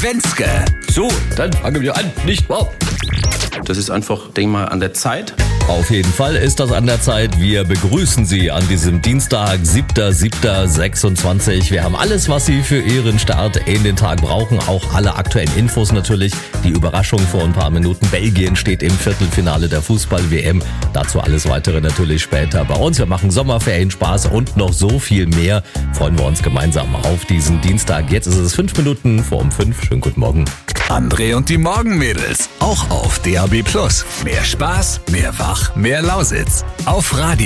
Schwänzke. So, dann fangen wir an, nicht wahr? Das ist einfach, denk mal, an der Zeit. Auf jeden Fall ist das an der Zeit. Wir begrüßen Sie an diesem Dienstag, 7.7.26. Wir haben alles, was Sie für Ihren Start in den Tag brauchen. Auch alle aktuellen Infos natürlich. Die Überraschung vor ein paar Minuten. Belgien steht im Viertelfinale der Fußball-WM. Dazu alles weitere natürlich später bei uns. Wir machen Sommerferien, Spaß und noch so viel mehr. Freuen wir uns gemeinsam auf diesen Dienstag. Jetzt ist es 5 Minuten vor 5. Schönen guten Morgen. André und die Morgenmädels. Auch auf DAB+. Mehr Spaß, mehr Wach, mehr Lausitz. Auf Radio.